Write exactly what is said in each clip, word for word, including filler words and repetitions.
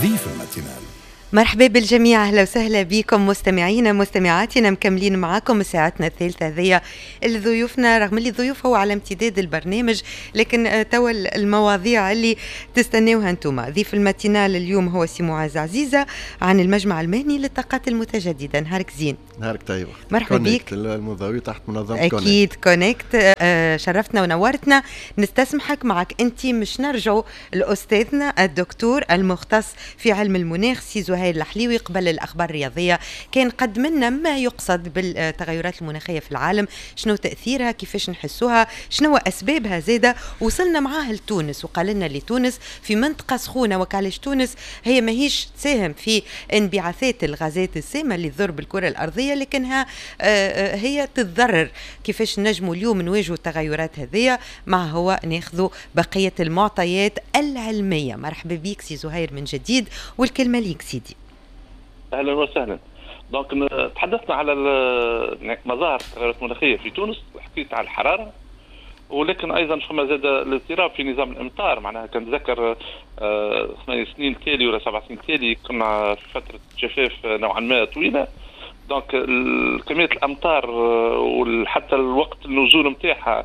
ضيف الماتينال. مرحبا بالجميع، اهلا وسهلا بكم مستمعينا مستمعاتنا، مكملين معاكم ساعتنا الثالثه هذيا. ضيوفنا رغم اللي ضيوف هو على امتداد البرنامج، لكن توا المواضيع اللي تستناوها انتم. ضيف الماتينال اليوم هو سي معاذ عزيزه عن المجمع المهني للطاقات المتجدده. نهارك زين. نهارك طيب. مرحبا بك. المضاوي تحت منظمه اكيد كونكت. آه شرفتنا ونورتنا. نستسمحك معك انت مش نرجعوا لاستاذنا الدكتور المختص في علم المناخ سي زهير الحليوي. قبل الأخبار الرياضية كان قدم لنا ما يقصد بالتغيرات المناخية في العالم، شنو تأثيرها، كيفاش نحسوها، شنو أسبابها زادة. وصلنا معاه لتونس وقال لنا لتونس في منطقة سخونة، وكالش تونس هي ماهيش تساهم في انبعاثات الغازات السامة اللي تضر بالكرة الأرضية، لكنها هي تتضرر. كيفاش نجموا اليوم نواجهوا التغيرات هذه؟ مع هو ناخذوا بقية المعطيات العلمية. مرحبا بيك سي زهير من جديد، والكلمة ليك سيدي. اهلا وسهلا. دونك تحدثنا على مظاهر التغيرات المناخيه في تونس، حكيت على الحراره، ولكن ايضا فما زاد الاضطراب في نظام الامطار. معناها كنتذكر ثمان سنين تالي ولا سبع سنين تالي كنا في فتره جفاف نوعا ما طويله. دونك كميه الامطار وحتى الوقت النزول نتاعها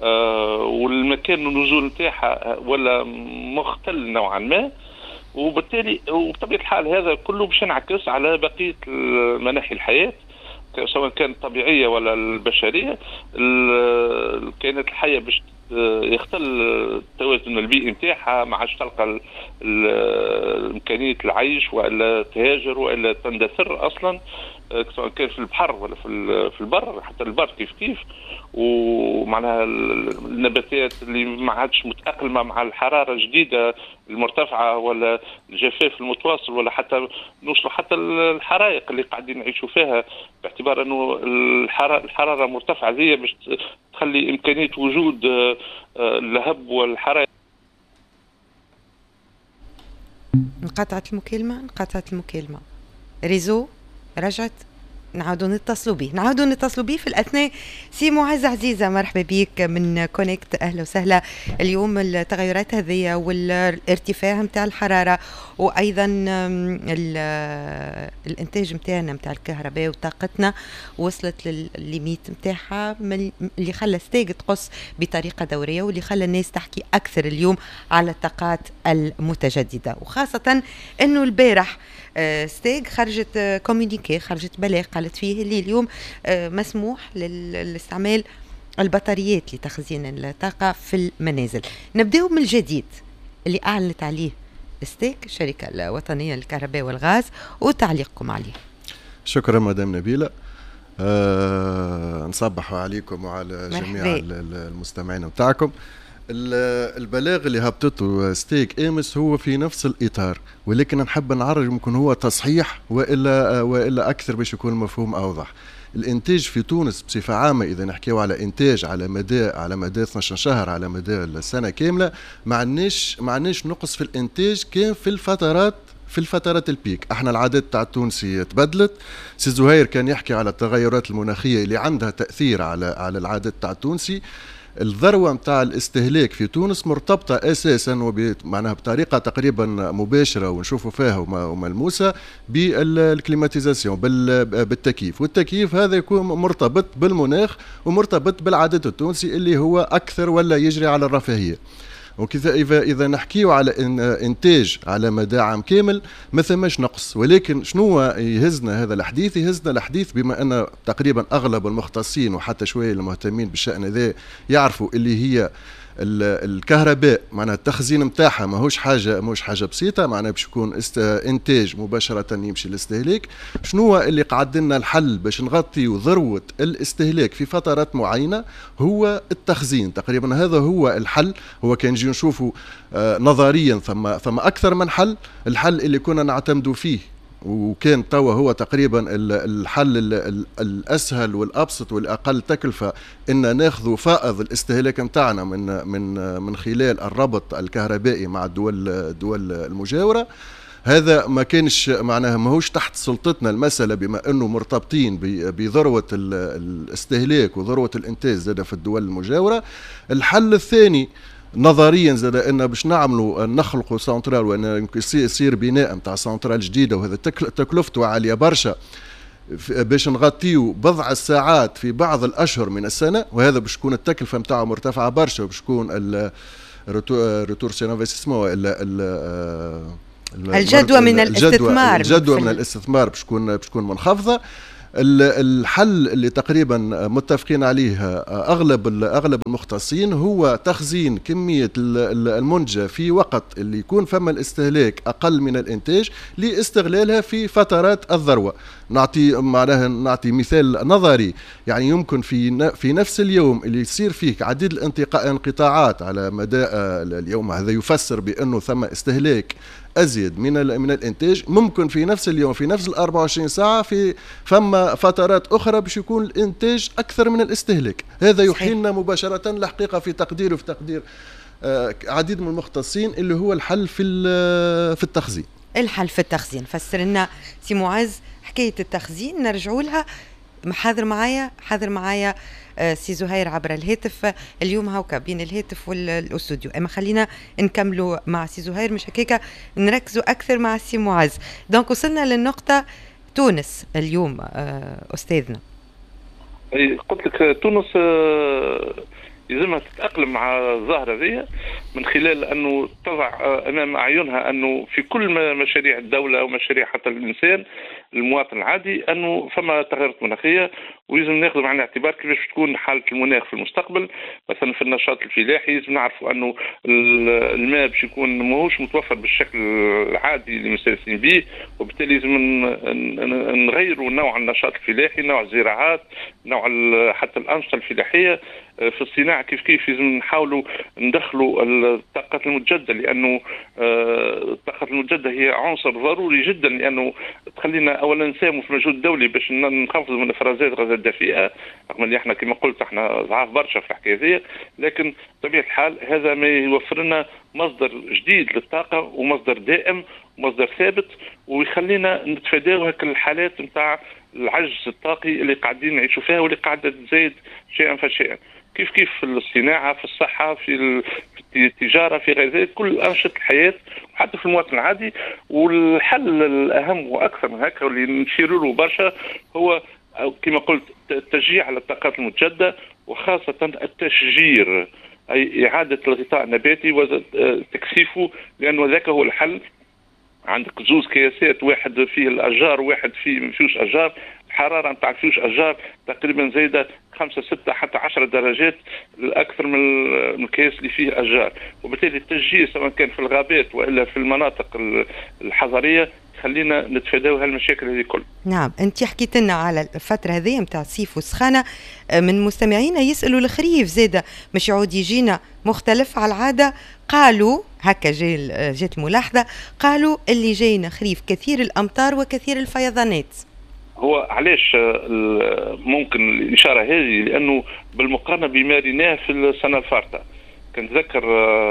والمكان النزول نتاعها ولا مختل نوعا ما، وبالتالي وبطبيعه الحال هذا كله باش ينعكس على بقيه مناحي الحياه سواء كانت طبيعيه ولا البشريه. الكائنات الحيه باش يختل التوازن البيئي نتاعها، ما عادش تلقى امكانيه العيش والا تهاجر والا تندثر اصلا، سواء كان في البحر ولا في في البر. حتى البر كيف كيف. ومعناها النباتات اللي ما عادش متأقلمة مع الحرارة الجديدة المرتفعة ولا الجفاف المتواصل، ولا حتى نوصل حتى الحرائق اللي قاعدين نعيشوا فيها، باعتبار انه الحرارة, الحرارة مرتفعة ذي باش تخلي امكانية وجود اللهب والحرائق. انقطعت المكالمة انقطعت المكالمة ريزو رجعت. نعاودوا نتصلوا به نعاودوا نتصلوا به في الأثناء. سي معاذ عزيزة مرحبا بك من كونكت، أهلا وسهلا. اليوم التغيرات هذه والارتفاع متاع الحرارة، وأيضا الانتاج متاعنا متاع الكهرباء وطاقتنا وصلت للليميت متاعها، اللي خلى ستيج تقص بطريقة دورية، واللي خلى الناس تحكي أكثر اليوم على الطاقات المتجددة. وخاصة أنه البارح ستيج خرجت كوميونيكي، خرجت بلاغ قالت فيه اللي اليوم مسموح للاستعمال البطاريات لتخزين الطاقة في المنازل. نبدأ من الجديد اللي أعلنت عليه ستيج الشركة الوطنية للكهرباء والغاز، وتعليقكم عليه. شكرا مدام نبيلة. أه نصبح عليكم وعلى جميع المستمعين متاعكم. البلاغ اللي هبطته ستيك امس هو في نفس الاطار، ولكن نحب نعرج ممكن هو تصحيح والا والا اكثر باش يكون المفهوم اوضح. الانتاج في تونس بصفه عامه، اذا نحكيو على انتاج على مدى على مدى اثنا عشر شهر على مدى السنه كامله، ما عندناش ما عندناش نقص في الانتاج كان في الفترات في الفترات البيك. احنا العادات تاع التونسي تبدلت. سي زهير كان يحكي على التغيرات المناخيه اللي عندها تاثير على على العادات تاع التونسي. الذروة متاع الاستهلاك في تونس مرتبطة أساسا معناها بطريقة تقريبا مباشرة ونشوفوا فيها وملموسة بالكليماتيزاسيون بالتكييف، والتكييف هذا يكون مرتبط بالمناخ ومرتبط بالعادات التونسي اللي هو أكثر ولا يجري على الرفاهية. وكذا إذا إذا نحكيو على إنتاج على مدى عام كامل ما ثماش نقص، ولكن شنو يهزنا هذا الحديث؟ يهزنا الحديث بما أن تقريبا أغلب المختصين وحتى شوية المهتمين بالشأن ذا يعرفوا اللي هي الكهرباء معناها التخزين متاعها ماهوش حاجه ماهوش حاجه بسيطه، معناها باش يكون انتاج مباشره يمشي للاستهلاك. شنو اللي قعد لنا الحل باش نغطي ذروه الاستهلاك في فترات معينه؟ هو التخزين. تقريبا هذا هو الحل. هو كان نجي نشوفوا نظريا ثم ثم اكثر من حل. الحل اللي كنا نعتمدوا فيه وكان توا هو تقريبا الحل الاسهل والابسط والاقل تكلفه ان ناخذ فائض الاستهلاك نتاعنا من من من خلال الربط الكهربائي مع الدول الدول المجاوره. هذا ما كانش معناها ماهوش تحت سلطتنا المسألة، بما أنه مرتبطين بذروة الاستهلاك وذروة الإنتاج زاد في الدول المجاورة. الحل الثاني نظريا زاد ان باش نعملوا نخلقوا سنترال وان يصير بناء نتاع سنترال جديده، وهذا تكلفته عاليه برشا باش نغطيو بضع الساعات في بعض الاشهر من السنه، وهذا باش تكون التكلفه نتاعو مرتفعه برشا، وباش تكون الريتور سي انفستيسمون الجدوى من الاستثمار الجدوى من الاستثمار باش تكون باش تكون منخفضه. الحل اللي تقريبا متفقين عليه اغلب اغلب المختصين هو تخزين كميه المنتجه في وقت اللي يكون فما الاستهلاك اقل من الانتاج لاستغلالها في فترات الذروه. نعطي معناها نعطي مثال نظري، يعني يمكن في في نفس اليوم اللي يصير فيه عديد الانقطاعات على مدى اليوم، هذا يفسر بانه ثم استهلاك ازيد من من الانتاج، ممكن في نفس اليوم في نفس ال أربعة وعشرين ساعه في فما فترات اخرى باش يكون الانتاج اكثر من الاستهلاك. هذا يحيلنا مباشره الحقيقه في تقدير وفي تقدير عديد من المختصين اللي هو الحل في في التخزين. الحل في التخزين، فسر لنا سي معز حكايه التخزين، نرجعوا لها. حاضر معايا حاضر معايا سي زهير عبر الهاتف اليوم هاوكا بين الهاتف والاستوديو، اما خلينا نكملوا مع سي زهير مش هكاكا نركزوا اكثر مع سي معز. دونك وصلنا للنقطه تونس اليوم استاذنا. اي قلت لك تونس يلزمها تتأقلم مع الظاهرة ذي من خلال أنه تضع أمام أعينها أنه في كل مشاريع الدولة ومشاريع حتى الإنسان المواطن العادي أنه فما تغيرات مناخية، ويلزم ناخذ بعين الاعتبار كيفاش تكون حالة المناخ في المستقبل. مثلا في النشاط الفلاحي لازم نعرفوا أنه الماء باش يكون ماهوش متوفر بالشكل العادي اللي مستانسين به، وبالتالي لازم نغيروا نوع النشاط الفلاحي، نوع الزراعات، نوع حتى الأنشطة الفلاحية. في الصناعة كيف كيف لازم نحاولوا ندخلوا الطاقات المتجددة، لأنه الطاقات المتجددة هي عنصر ضروري جدا، لأنه تخلينا أولا نساهموا في المجهود الدولي باش نخفضوا من افرازات غازات الدفيئة، رغم اللي احنا كما قلت احنا ضعاف برشا في الحكاية ذي، لكن بطبيعة الحال هذا ما يوفر لنا مصدر جديد للطاقة ومصدر دائم ومصدر ثابت، ويخلينا نتفاداو هيك الحالات نتاع العجز الطاقي اللي قاعدين نعيشوا فيها واللي قاعدة تزايد شيئا فشيئا. كيف كيف في الصناعة، في الصحة، في التجارة، في غير ذلك، كل أنشطة الحياة وحتى في المواطن العادي. والحل الأهم وأكثر من هكا واللي نشيروا له برشا هو كما قلت التشجيع على الطاقات المتجددة، وخاصة التشجير أي إعادة الغطاء النباتي وتكثيفه، لأنه ذاك هو الحل. عندك زوز كياسات، واحد فيه الأشجار وواحد فيه ما فيهوش أشجار، الحرارة نتاع فيوش أشجار تقريبا زايدة خمسة ستة حتى عشرة درجات الأكثر من الكياس اللي فيه أشجار، وبالتالي التشجير سواء كان في الغابات وإلا في المناطق الحضرية خلينا نتفاداو هالمشاكل هذه كل. نعم، أنت حكيت لنا على الفترة هذه متاع الصيف والسخانة، من مستمعينا يسألوا الخريف زادة مش يعود يجينا مختلف على العادة، قالوا هكا جاء جات الملاحظة، قالوا اللي جاينا خريف كثير الأمطار وكثير الفيضانات. هو علاش ممكن الإشارة هذه؟ لأنه بالمقارنة بما ريناه في السنة الفارطة، كنتذكر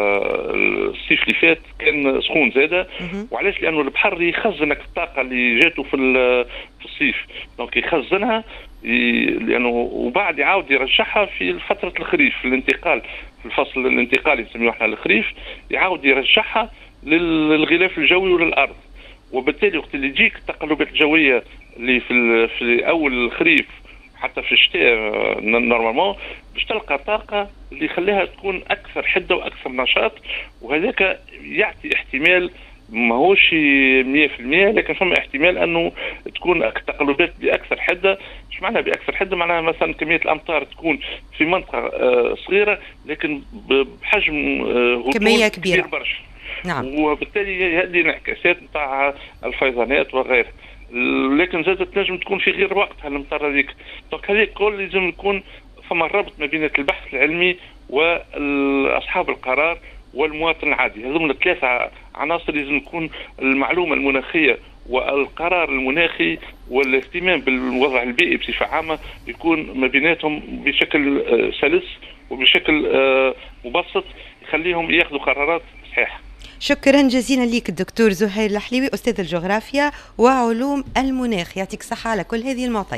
الصيف اللي فات كان سخون زاده، وعلاش؟ لانه البحر يخزنك الطاقه اللي جاته في في الصيف، دونك يخزنها لانه وبعد يعاود يرجعها في فتره الخريف، في الانتقال في الفصل الانتقالي نسميه احنا الخريف، يعاود يرجعها للغلاف الجوي وللارض. وبالتالي وقت اللي تجيك التقلبات الجويه اللي في في اول الخريف حتى في الشتاء نورمالمون باش تلقى طاقه اللي يخليها تكون اكثر حده واكثر نشاط، وهذاك يعطي احتمال ماهوش مية في المية، لكن فما احتمال انه تكون التقلبات باكثر حده. ايش معناها باكثر حده؟ معناها مثلا كميه الامطار تكون في منطقه صغيره لكن بحجم كميه كبيره برشا. نعم. وبالتالي هذه الانعكاسات نتاع الفيضانات وغيرها، لكن زادت تنجم تكون في غير وقتها المطر هذيك. دونك هذيك كل لازم يكون ثم ربط ما بين البحث العلمي واصحاب القرار والمواطن العادي. هذوم الثلاثه عناصر لازم يكون المعلومه المناخيه والقرار المناخي والاهتمام بالوضع البيئي بصفه عامه يكون ما بيناتهم بشكل سلس وبشكل مبسط يخليهم ياخذوا قرارات صحيحه. شكرا جزيلا لك الدكتور زهير الحليوي، أستاذ الجغرافيا وعلوم المناخ، يعطيك صحة على كل هذه المعطيات.